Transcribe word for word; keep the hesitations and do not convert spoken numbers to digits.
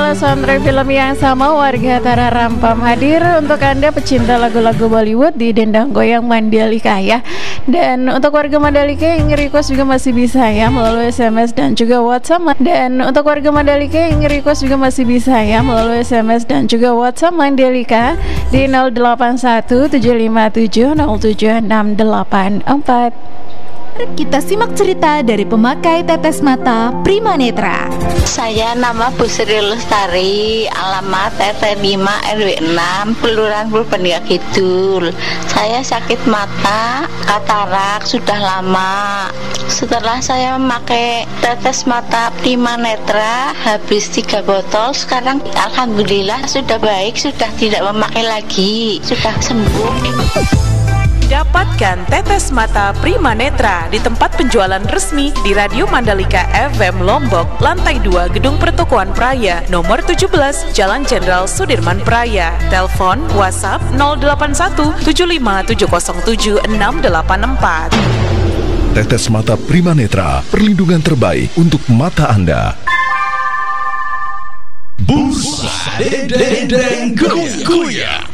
adalah soundtrack film yang sama. Warga Tara Rampam hadir untuk Anda pecinta lagu-lagu Bollywood di Dendang Goyang Mandalika ya. Dan untuk warga Mandalika yang request juga masih bisa ya melalui S M S dan juga WhatsApp. Dan untuk warga Mandalika yang request juga masih bisa ya melalui S M S dan juga WhatsApp Mandalika di nol delapan satu tujuh lima tujuh nol tujuh enam delapan empat. Kita simak cerita dari pemakai tetes mata Prima Netra. Saya nama Bu Sri Lestari, alamat R T lima R W enam, Kelurahan Purbalingga Kidul. Saya sakit mata, katarak sudah lama. Setelah saya memakai tetes mata Prima Netra, habis tiga botol, sekarang alhamdulillah sudah baik, sudah tidak memakai lagi, sudah sembuh. Dapatkan tetes mata Prima Netra di tempat penjualan resmi di Radio Mandalika F M Lombok, lantai dua Gedung Pertokoan Praya, nomor tujuh belas, Jalan Jenderal Sudirman Praya. Telepon WhatsApp nol delapan satu tujuh lima tujuh nol tujuh enam delapan empat. Tetes mata Prima Netra, perlindungan terbaik untuk mata Anda. Busa Dendeng Goyang.